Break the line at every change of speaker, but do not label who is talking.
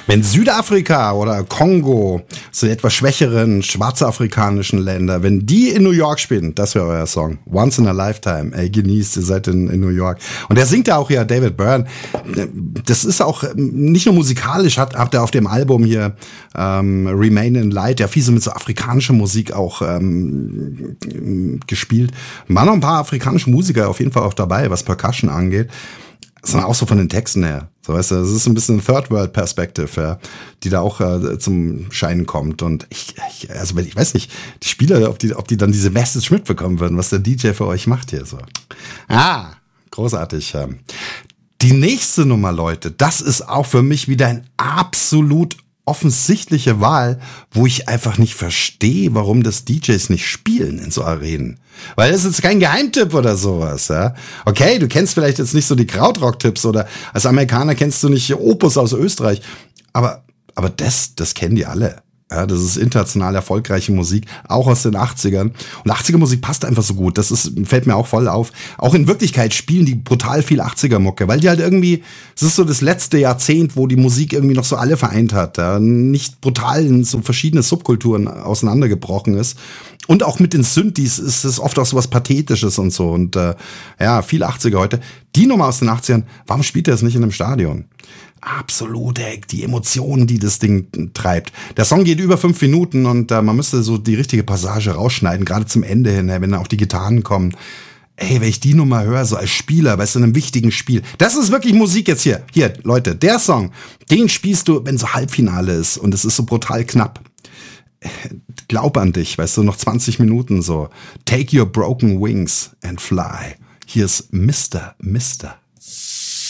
Wenn Südafrika oder Kongo, so die etwas schwächeren schwarzafrikanischen Länder, wenn die in New York spielen, das wäre euer Song. Once in a Lifetime. Ey, genießt, ihr seid in New York. Und der singt ja auch hier, David Byrne. Das ist auch nicht nur musikalisch, hat er auf dem Album hier Remain in Light ja viel so mit so afrikanischer Musik auch gespielt. Waren noch ein paar afrikanische Musiker auf jeden Fall auch dabei, was Percussion angeht. Sondern auch so von den Texten her. So, weißt du, das ist ein bisschen Third World Perspective, ja, die da auch zum Scheinen kommt. Und ich weiß nicht, die Spieler, ob die dann diese Message mitbekommen würden, was der DJ für euch macht hier so. Großartig. Die nächste Nummer, Leute, das ist auch für mich wieder ein absolut offensichtliche Wahl, wo ich einfach nicht verstehe, warum das DJs nicht spielen in so Arenen. Weil das ist kein Geheimtipp oder sowas, ja. Okay, du kennst vielleicht jetzt nicht so die Krautrock-Tipps oder als Amerikaner kennst du nicht Opus aus Österreich. Aber das kennen die alle. Ja, das ist international erfolgreiche Musik, auch aus den 80ern. Und 80er-Musik passt einfach so gut. Fällt mir auch voll auf. Auch in Wirklichkeit spielen die brutal viel 80er-Mucke, weil die halt irgendwie, es ist so das letzte Jahrzehnt, wo die Musik irgendwie noch so alle vereint hat. Ja, nicht brutal in so verschiedene Subkulturen auseinandergebrochen ist. Und auch mit den Synthes ist es oft auch so was Pathetisches und so. Und viel 80er heute. Die Nummer aus den 80ern, warum spielt er es nicht in einem Stadion? Absolut, die Emotionen, die das Ding treibt. Der Song geht über 5 Minuten und man müsste so die richtige Passage rausschneiden, gerade zum Ende hin, wenn auch die Gitarren kommen. Ey, wenn ich die Nummer höre, so als Spieler, weißt du, in einem wichtigen Spiel. Das ist wirklich Musik jetzt hier. Hier, Leute, der Song, den spielst du, wenn so Halbfinale ist und es ist so brutal knapp. Glaub an dich, weißt du, noch 20 Minuten so. Take your broken wings and fly. Hier ist Mr.